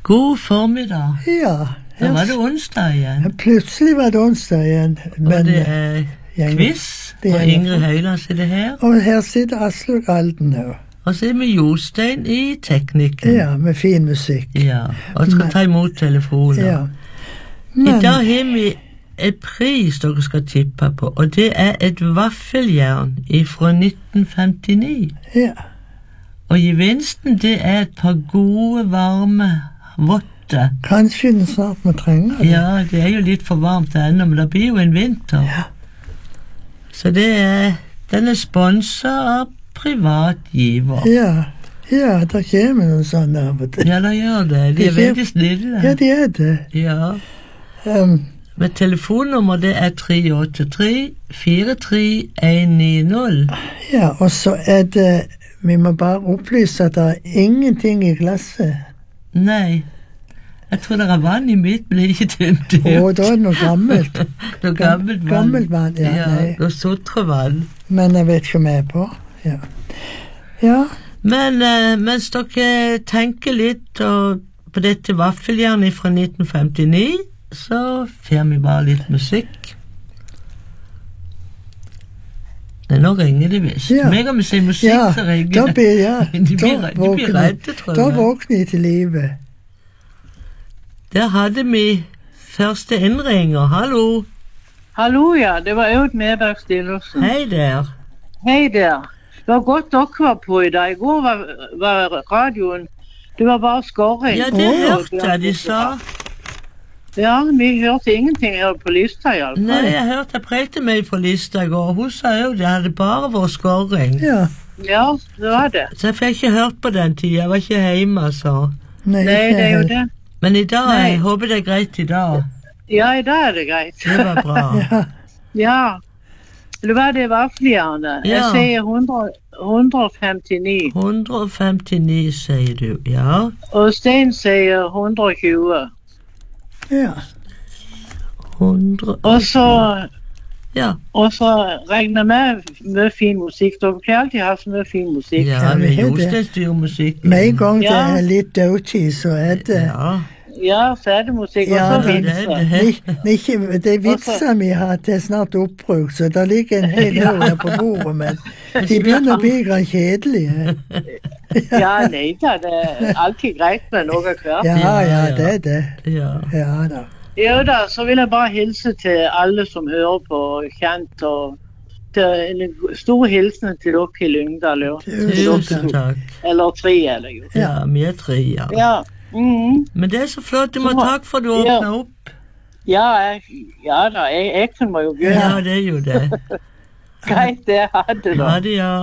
God formiddag. Ja. Da var det onsdag igjen. Plutselig var det onsdag igjen. Men, og det er quiz, og Ingrid Høyland sitter her. Og her sitter Aslak Alden nå. Og så er vi Jostein i teknikken. Ja, med fin musikk. Ja, og skal ta imot telefoner. Ja. I dag har vi et pris dere skal tippe på, og det er et vaffeljern fra 1959. Ja. Og gevinsten, det er et par gode, varme votter. Kanskje den snart må trenge det. Ja, det er jo litt for varmt ennå, men det blir jo en vinter. Ja. Så den er sponset av privat giver. Ja, det kommer noen sånne av og til. Ja, det gjør det. De er veldig snille. Ja, de er det. Ja. Men telefonnummer, det er 383-43190. Ja, og så er det, vi må bare opplyse at det er ingenting i glasset. Nei. Jeg tror det er vann i mitt, men det er ikke tynt ut. Å, da er det noe gammelt. Noe gammelt vann. Gammelt vann, ja. Ja, noe sutrevann. Men jeg vet ikke om jeg er på. Ja. Ja. Men mens dere tenker litt på dette vaffeljernet fra 1959, så får vi bare litt musikk. Nei, nå ringer de visst. Ja. Meg om vi sier musikk, ja, så ringer de blir redde, tror jeg. Da våkner de til livet. Der hadde vi første innringer. Hallo. Hallo, ja. Det var Aud Medberg Stillersen. Hei der. Hei der. Det var godt dere var på i dag. I går var radioen, det var bare skorring. Ja, det hørte jeg de sa. Ja, vi hørte ingenting her på lista i alle fall. Nei, jeg hørte jeg prekte meg fra lista i går. Hun sa jo det hadde bare vært skorring. Ja. Ja, det var det. Så jeg fikk ikke hørt på den tiden. Jeg var ikke hjemme, så. Nei, det er jo det. Men i dag, jeg håper det er greit i dag. Ja, i dag er det greit. Det var bra. Ja. Det var det vaffeljernet. Jeg sier 159. 159, sier du, ja. Og Stein sier 120. Ja. 100. Og så... Ja. Og så regner jeg med fin musikk. Dere kan alltid ha så mye fin musikk. Ja, det er Jostein styrer musikk. Med en gang det er litt dødtid, så er det... Ja, så er det musikk, og så vitser. Det vitser vi har til snart oppruk, så det ligger en hel år her på bordet, men de begynner å bli grann kjedelige. Ja, nei da, det er alltid greit med noe hvert. Ja, det er det. Ja da. Ja da, så vil jeg bare hilse til alle som hører på Kjent, og en stor hilsen til dere i Lyngdal. Tusen takk. Eller 3, eller jo. Ja, vi er 3, ja. Ja. Men det er så flott, du må takk for at du åpnet opp. Ja da, jeg må jo begynne. Ja, det er jo det. Greit, det ha det da. Ha det, ja.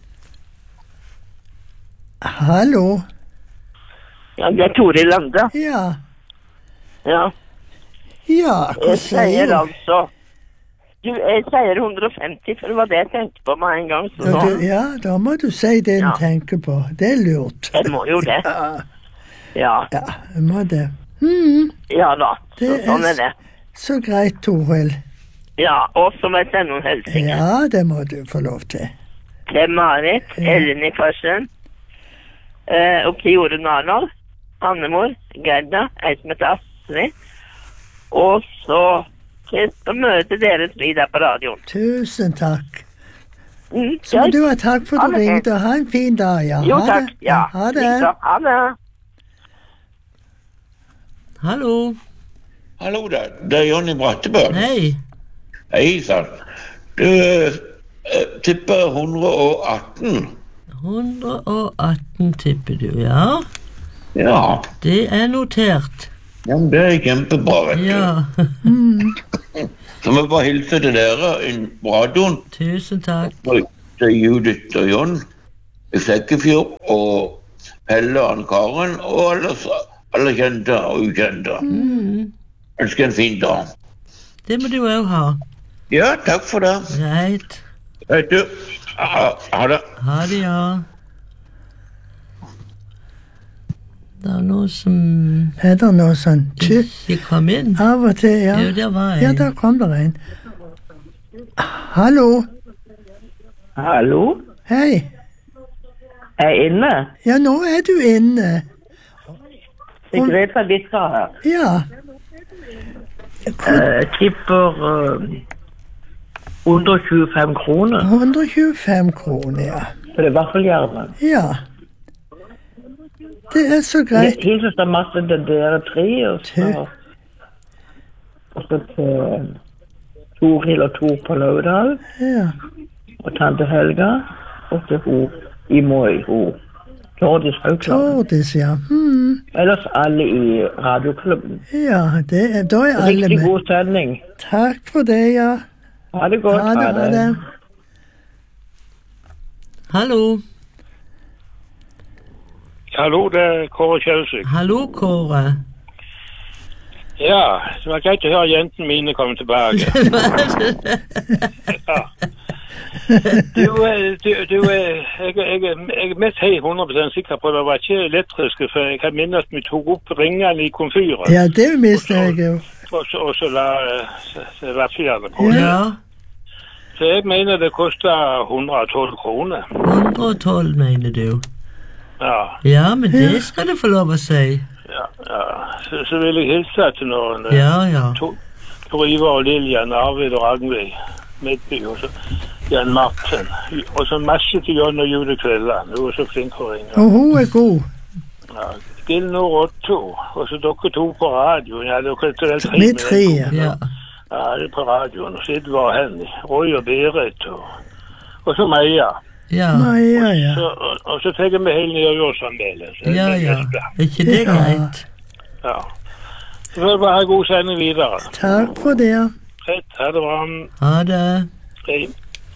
Hallo. Ja, det er Tore Lande. Ja. Ja. Ja, hva sier du? Altså, jeg sier 150, for det var det jeg tenkte på med en gang. Ja, da må du si det du tenker på. Det er lurt. Jeg må jo det. Ja, jeg må det. Ja da, sånn er det. Så greit, Torhild. Ja, og så må jeg sende noen helsinger. Ja, det må du få lov til. Til Marit, Ellen i Farsen, opp til Jorunn Arnold, Annemor, Gerda, ei som heter Astrid, og så til å møte dere 3 der på radioen. Tusen takk. Så må du ha takk for at du ringte, og ha en fin dag, ja. Jo, takk, ja. Ha det. Ha det. Hallo. Hallo der, det er Jonny Brattebø. Hei. Hei, sann. Du tipper 118. 118 tipper du, ja. Ja. Det er notert. Ja, det er kjempebra, vet du. Ja. Så må jeg bare hilse til dere i radioen. Tusen takk. Til Judith og Jon i Flekkefjord, og Pelle og Ann-Karen, og alle kjente og ukjente. Ønsker en fin dag. Det må du også ha. Ja, takk for det. Greit. Vet du, ha det. Ha det, ja. Det er noe som... Er det noe sånn? Ikke kom inn. Av og til, ja. Jo, der var en. Ja, der kom det en. Hallo? Hallo? Hei. Er jeg inne? Ja, nå er du inne. Greta Viska her. Ja. Jeg tipper 125 kroner. 125 kroner, ja. For det er vaffeljernet. Ja. Det er så greit. Hilses det masse til dere tre, og så til Torhild og Tor på Laudal, Ja. og tante Helga, og til hun i Moi, hun Tordis Haugland. Tordis, ja. Ellers alle i radioklubben. Ja, da er alle Riktig med. god sending. Takk for det, ja. Ha det godt. Ha det. Hallo. Hallo, det er Kåre Kjelsvik. Hallo, Kåre. Ja, det var greit å høre jentene mine komme tilbake. Ja. Jeg er mest 100% sikker på at det var ikke elektriske, for jeg kan minne at vi tok opp ringene i komfyren. Ja, det mister jeg jo. Og så la vaffeljernet på. Ja, Så jeg mener det koster 112 kroner. 112 mener du. Ja, Ja, men det skal du få lov å si. ja. Så vil jeg hilse til noen. Ja. Tor Ivar og Lillian, Arvid og Ragnvig, Midtby, og så Jan Martin. Og så masse til Jon og Jude Kvelland. Du er så flink å ringe. Og hun er god. Ja, Gilnor og Otto. Og så dere to på radioen. Ja, dere er vel tre. Vi tre, ja. Ja. Ja, det er på radioen. Og så Edvard og Henny. Roy og Berit. Og så Maja. Ja. Maja, ja. Og så tenker vi hele nyårsamdeles. Ja. Er ikke det greit? Ja. Så får jeg bare ha god sending videre. Takk for det, ja. Greit, ha det bra. Ha det. Hei.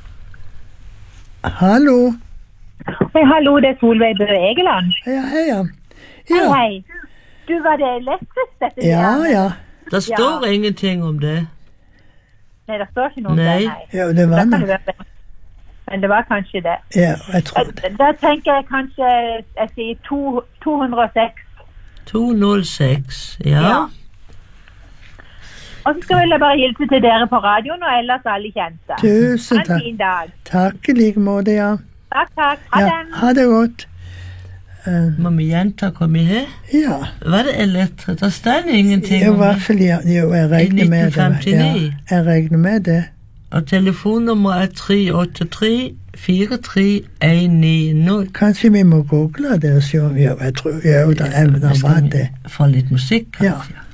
Hallo. Hei, hallo, det er Solveig Bø Egeland. Ja, hei, ja. Hei, Ja, hei. Du, var det elektrisk dette? ja. Ja. Det står ingenting om det. Nei, det står ikke noe om Nei. det, nei. Ja, det var Da kan det. det være. Men det var kanskje det. Ja, jeg tror det. Da tenker jeg kanskje, jeg sier 206. 206, ja. Ja. Og så skal jeg bare hilse til dere på radioen, og ellers alle kjente. Tusen Ha en takk. fin dag. Takk i like måte, ja. Takk, takk. Ha Ja, det. ha det godt. Må vi jenta komme her? Ja, Var det elektrisk? Det står ingenting i om hvert det. fall, ja. Jo, jeg regner med det. 1959. Ja, jeg regner med det. Og telefonnummer er 383 43190. Kanskje vi må google det og se om jeg tror jo, det var det. Få litt musikk, Ja. kanskje.